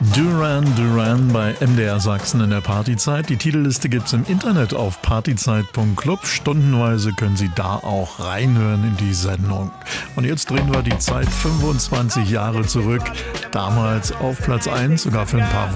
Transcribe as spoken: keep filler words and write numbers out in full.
Duran Duran bei M D R Sachsen in der Partyzeit. Die Titelliste gibt's im Internet auf partyzeit punkt club. Stundenweise können Sie da auch reinhören in die Sendung. Und jetzt drehen wir die Zeit fünfundzwanzig Jahre zurück. Damals auf Platz eins, sogar für ein paar